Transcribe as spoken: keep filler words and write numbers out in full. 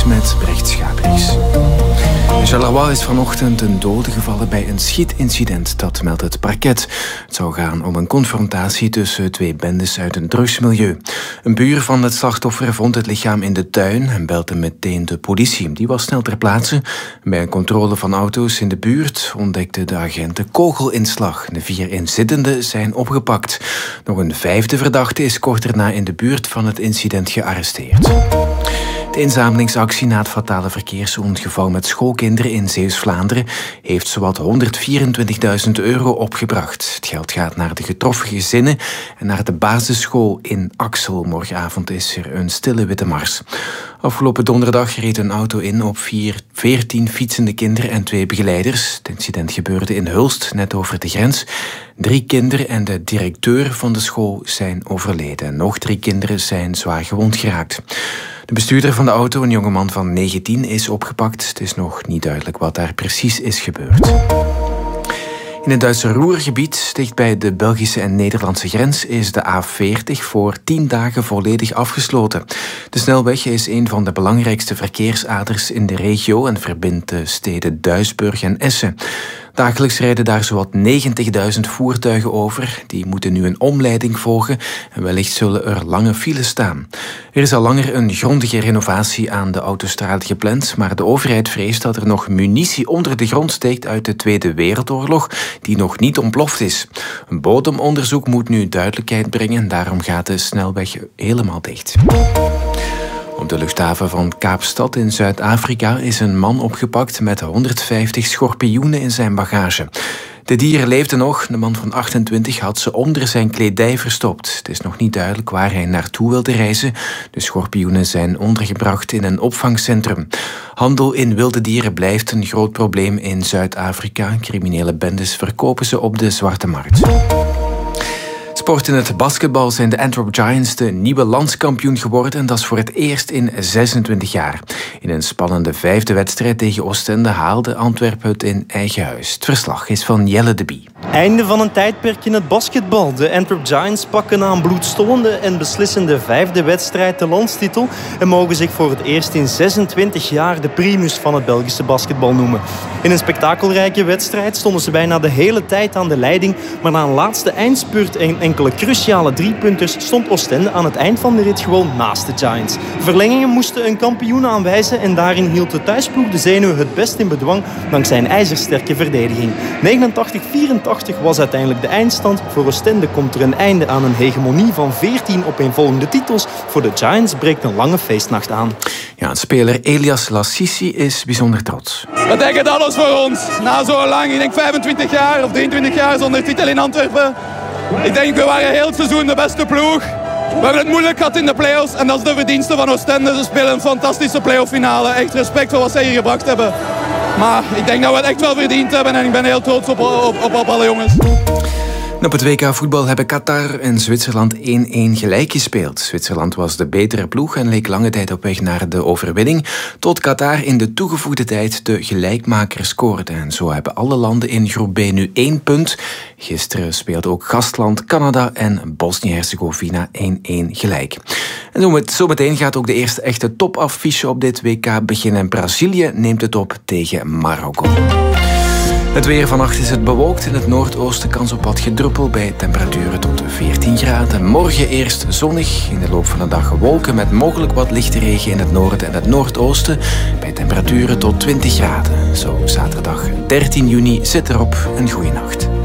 Nieuws met Brecht Schaaprijs. In Charleroi is vanochtend een dode gevallen bij een schietincident, dat meldt het parket. Het zou gaan om een confrontatie tussen twee bendes uit een drugsmilieu. Een buur van het slachtoffer vond het lichaam in de tuin en belde meteen de politie. Die was snel ter plaatse. Bij een controle van auto's in de buurt ontdekte de agenten kogelinslag. De vier inzittenden zijn opgepakt. Nog een vijfde verdachte is kort daarna in de buurt van het incident gearresteerd. De inzamelingsactie na het fatale verkeersongeval met schoolkinderen in Zeeuws-Vlaanderen heeft zowat honderdvierentwintigduizend euro opgebracht. Het geld gaat naar de getroffen gezinnen en naar de basisschool in Axel. Morgenavond is er een stille witte mars. Afgelopen donderdag reed een auto in op vier, veertien fietsende kinderen en twee begeleiders. Het incident gebeurde in Hulst, net over de grens. Drie kinderen en de directeur van de school zijn overleden. Nog drie kinderen zijn zwaar gewond geraakt. De bestuurder van de auto, een jongeman van negentien, is opgepakt. Het is nog niet duidelijk wat daar precies is gebeurd. In het Duitse Ruhrgebied, dicht bij de Belgische en Nederlandse grens, is de A veertig voor tien dagen volledig afgesloten. De snelweg is een van de belangrijkste verkeersaders in de regio en verbindt de steden Duisburg en Essen. Dagelijks rijden daar zowat negentigduizend voertuigen over. Die moeten nu een omleiding volgen en wellicht zullen er lange files staan. Er is al langer een grondige renovatie aan de autostrade gepland, maar de overheid vreest dat er nog munitie onder de grond steekt uit de Tweede Wereldoorlog die nog niet ontploft is. Een bodemonderzoek moet nu duidelijkheid brengen en daarom gaat de snelweg helemaal dicht. Op de luchthaven van Kaapstad in Zuid-Afrika is een man opgepakt met honderdvijftig schorpioenen in zijn bagage. De dieren leefden nog. De man van achtentwintig had ze onder zijn kledij verstopt. Het is nog niet duidelijk waar hij naartoe wilde reizen. De schorpioenen zijn ondergebracht in een opvangcentrum. Handel in wilde dieren blijft een groot probleem in Zuid-Afrika. Criminele bendes verkopen ze op de zwarte markt. Sport in het basketbal zijn de Antwerp Giants de nieuwe landskampioen geworden. En dat is voor het eerst in zesentwintig jaar. In een spannende vijfde wedstrijd tegen Oostende haalde Antwerpen het in eigen huis. Het verslag is van Jelle de Bie. Einde van een tijdperk in het basketbal. De Antwerp Giants pakken na een bloedstollende en beslissende vijfde wedstrijd de landstitel en mogen zich voor het eerst in zesentwintig jaar de primus van het Belgische basketbal noemen. In een spektakelrijke wedstrijd stonden ze bijna de hele tijd aan de leiding, maar na een laatste eindspurt en enkele cruciale driepunters stond Oostende aan het eind van de rit gewoon naast de Giants. Verlengingen moesten een kampioen aanwijzen en daarin hield de thuisploeg de zenuwen het best in bedwang dankzij een ijzersterke verdediging. negenentachtig vierentachtig was uiteindelijk de eindstand. Voor Oostende komt er een einde aan een hegemonie van veertien opeenvolgende titels. Voor de Giants breekt een lange feestnacht aan. Ja, het speler Elias Lassisi is bijzonder trots. Dat betekent alles voor ons. Na zo lang, ik denk vijfentwintig jaar of drieëntwintig jaar zonder titel in Antwerpen. Ik denk, we waren heel het seizoen de beste ploeg. We hebben het moeilijk gehad in de play-offs en dat is de verdienste van Oostende. Ze spelen een fantastische play-off finale. Echt respect voor wat zij hier gebracht hebben. Maar ik denk dat we het echt wel verdiend hebben en ik ben heel trots op, op, op, op alle jongens. Op het W K voetbal hebben Qatar en Zwitserland één-één gelijk gespeeld. Zwitserland was de betere ploeg en leek lange tijd op weg naar de overwinning, tot Qatar in de toegevoegde tijd de gelijkmaker scoorde. En zo hebben alle landen in groep B nu één punt. Gisteren speelde ook gastland Canada en Bosnië-Herzegovina één-één gelijk. En zometeen gaat ook de eerste echte topaffiche op dit W K beginnen. Brazilië neemt het op tegen Marokko. Het weer vannacht is het bewolkt. In het noordoosten kans op wat gedruppel bij temperaturen tot veertien graden. Morgen eerst zonnig. In de loop van de dag wolken met mogelijk wat lichte regen in het noorden en het noordoosten. Bij temperaturen tot twintig graden. Zo zaterdag dertien juni zit erop. Een goeie nacht.